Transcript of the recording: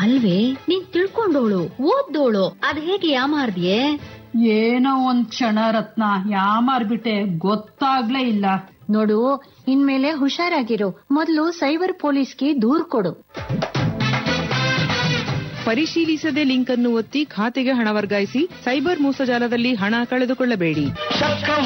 ಅಲ್ವೇ ನೀನ್ ತಿಳ್ಕೊಂಡೋಳು ಓದ್ದೋಳು ಅದ್ ಹೇಗೆ ಯಾಮಾರ್ದಿಯೇ? ಏನೋ ಒಂದ್ ಕ್ಷಣ ರತ್ನ ಯಾಮಾರ್ಬಿಟ್ಟೆ, ಗೊತ್ತಾಗ್ಲೇ ಇಲ್ಲ ನೋಡು. ಇನ್ಮೇಲೆ ಹುಷಾರಾಗಿರು. ಮೊದಲು ಸೈಬರ್ ಪೊಲೀಸ್ಗೆ ದೂರ್ ಕೊಡು. ಪರಿಶೀಲಿಸದೆ ಲಿಂಕ್ ಅನ್ನು ಒತ್ತಿ ಖಾತೆಗೆ ಹಣ ವರ್ಗಾಯಿಸಿ. ಸೈಬರ್ ಮೋಸಜಾಲದಲ್ಲಿ ಹಣ ಕಳೆದುಕೊಳ್ಳಬೇಡಿ.